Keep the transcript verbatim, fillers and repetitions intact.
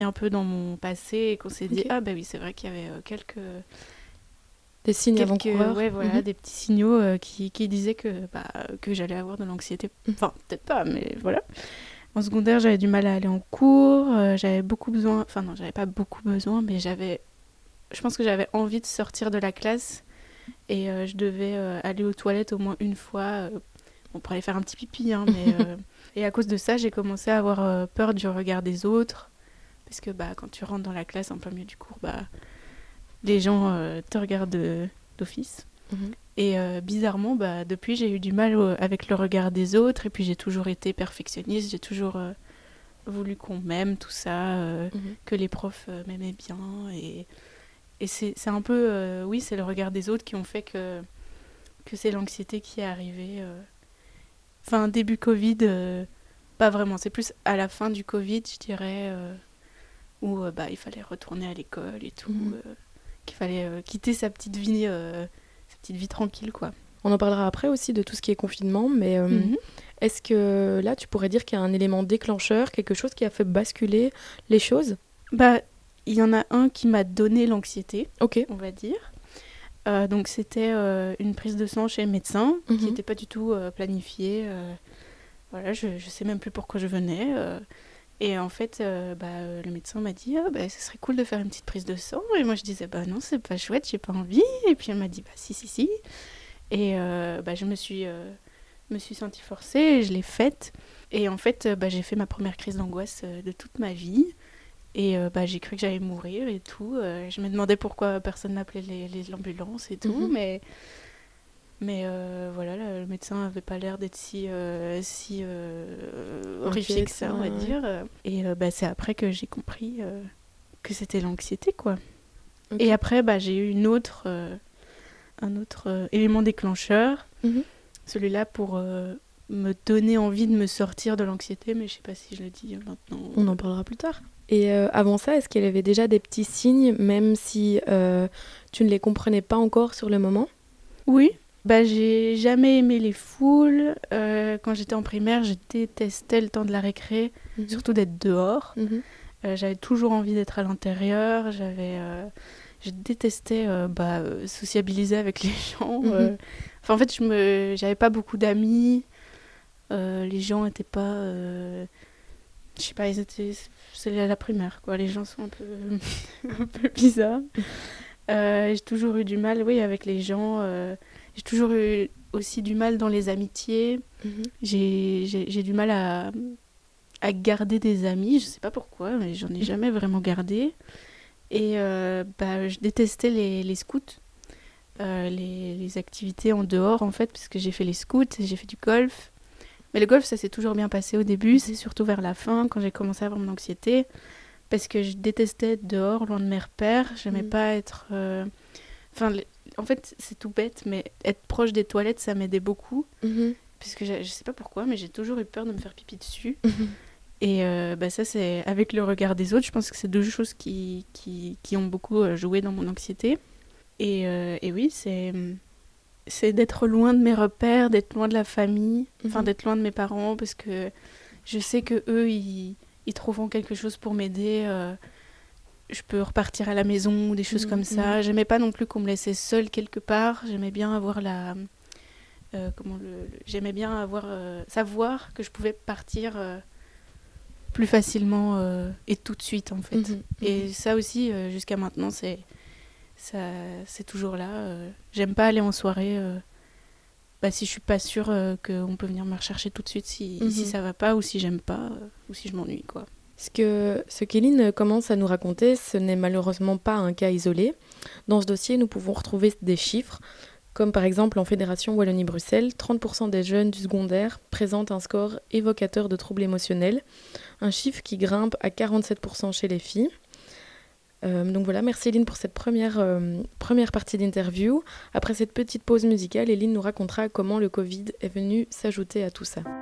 un peu dans mon passé et qu'on s'est dit Ok. ah bah oui c'est vrai qu'il y avait euh, quelques Des signes quelques avant-coureurs. ouais voilà Mhm. des petits signaux euh, qui, qui disaient que bah que j'allais avoir de l'anxiété. Mhm. Enfin peut-être pas mais voilà. En secondaire j'avais du mal à aller en cours, euh, j'avais beaucoup besoin, enfin non j'avais pas beaucoup besoin mais j'avais, je pense que j'avais envie de sortir de la classe et euh, je devais euh, aller aux toilettes au moins une fois, euh, bon, pour aller faire un petit pipi hein, mais euh, et à cause de ça j'ai commencé à avoir euh, peur du regard des autres. Parce que bah, quand tu rentres dans la classe en plein milieu du cours, bah, les gens euh, te regardent euh, d'office. Mhm. Et euh, bizarrement, bah, depuis, j'ai eu du mal au- avec le regard des autres. Et puis, j'ai toujours été perfectionniste. J'ai toujours euh, voulu qu'on m'aime, tout ça. euh, Mhm. que les profs euh, m'aimaient bien. Et, et c'est, c'est un peu... euh, oui, c'est le regard des autres qui ont fait que, que c'est l'anxiété qui est arrivée. euh. Enfin, début Covid, euh, pas vraiment. C'est plus à la fin du Covid, je dirais... euh, où euh, bah, il fallait retourner à l'école et tout, Mhm. euh, qu'il fallait euh, quitter sa petite vie, euh, sa petite vie tranquille, quoi. On en parlera après aussi de tout ce qui est confinement, mais euh, Mhm. est-ce que là, tu pourrais dire qu'il y a un élément déclencheur, quelque chose qui a fait basculer les choses? Bah, il y en a un qui m'a donné l'anxiété, Ok. on va dire. Euh, donc c'était euh, une prise de sang chez le médecin, qui Mhm. n'était pas du tout euh, planifiée. euh, voilà, je, je sais même plus pourquoi je venais. euh, et en fait, euh, bah, euh, le médecin m'a dit, ah, bah, ce serait cool de faire une petite prise de sang. Et moi, je disais, bah non, c'est pas chouette, j'ai pas envie. Et puis elle m'a dit, bah si, si, si. Et euh, bah, je me suis, euh, me suis sentie forcée et je l'ai faite. Et en fait, euh, bah, j'ai fait ma première crise d'angoisse euh, de toute ma vie. Et euh, bah, j'ai cru que j'allais mourir et tout. Euh, je me demandais pourquoi personne n'appelait les, les ambulances et tout. Mhm. Mais, mais euh, voilà, le, le médecin avait pas l'air d'être si, euh, si euh, horrifique que Inquiète, ça, on ouais, va ouais. dire. Et euh, bah, c'est après que j'ai compris euh, que c'était l'anxiété, quoi. Ok. Et après, bah, j'ai eu une autre, euh, un autre euh, élément déclencheur. Mhm. Celui-là pour euh, me donner envie de me sortir de l'anxiété, mais je sais pas si je le dis maintenant. On en parlera plus tard. Et euh, avant ça, est-ce qu'il y avait déjà des petits signes, même si euh, tu ne les comprenais pas encore sur le moment? Oui, bah j'ai jamais aimé les foules. Euh, quand j'étais en primaire, je détestais le temps de la récré, Mhm. surtout d'être dehors. Mhm. Euh, j'avais toujours envie d'être à l'intérieur. J'avais, euh, je détestais euh, bah, euh, sociabiliser avec les gens. Mhm. euh. Enfin, en fait, je me, j'avais pas beaucoup d'amis. Euh, les gens étaient pas, euh, je sais pas, ils étaient, c'est à la primaire, quoi. Les gens sont un peu, un peu bizarres. Euh, j'ai toujours eu du mal, oui, avec les gens. euh, j'ai toujours eu aussi du mal dans les amitiés. Mhm. J'ai, j'ai, j'ai du mal à, à garder des amis. Je sais pas pourquoi, mais j'en ai jamais vraiment gardé. Et euh, bah, je détestais les, les scouts, euh, les, les activités en dehors, en fait, parce que j'ai fait les scouts, et j'ai fait du golf. Mais le golf, ça s'est toujours bien passé au début. C'est surtout vers la fin, quand j'ai commencé à avoir mon anxiété. Parce que je détestais être dehors, loin de mes repères. J'aimais Mhm. pas être... euh, Enfin, le- en fait, c'est tout bête, mais être proche des toilettes, ça m'aidait beaucoup. Mhm. Puisque je, je sais pas pourquoi, mais j'ai toujours eu peur de me faire pipi dessus. Mhm. Et euh, bah, ça, c'est avec le regard des autres. Je pense que c'est deux choses qui, qui, qui ont beaucoup euh, joué dans mon anxiété. Et, euh, et oui, c'est, c'est d'être loin de mes repères, d'être loin de la famille, enfin Mhm. d'être loin de mes parents, parce que je sais que eux, ils, ils trouveront quelque chose pour m'aider. euh, je peux repartir à la maison ou des choses Mhm. comme Mhm. ça. J'aimais pas non plus qu'on me laissait seule quelque part. J'aimais bien avoir la... euh, comment le, le- j'aimais bien avoir... euh, savoir que je pouvais partir euh, plus facilement euh, et tout de suite, en fait. Mhm. Et Mhm. ça aussi, euh, jusqu'à maintenant, c'est, ça, c'est toujours là. euh. J'aime pas aller en soirée euh, bah, si je suis pas sûre euh, qu'on peut venir me rechercher tout de suite si, si Mhm. ça va pas ou si j'aime pas euh, ou si je m'ennuie, quoi. Ce que ce qu'Éline commence à nous raconter, ce n'est malheureusement pas un cas isolé. Dans ce dossier, nous pouvons retrouver des chiffres, comme par exemple en Fédération Wallonie-Bruxelles, trente pour cent des jeunes du secondaire présentent un score évocateur de troubles émotionnels, un chiffre qui grimpe à quarante-sept pour cent chez les filles. Euh, donc voilà, merci Éline pour cette première, euh, première partie d'interview. Après cette petite pause musicale, Éline nous racontera comment le Covid est venu s'ajouter à tout ça.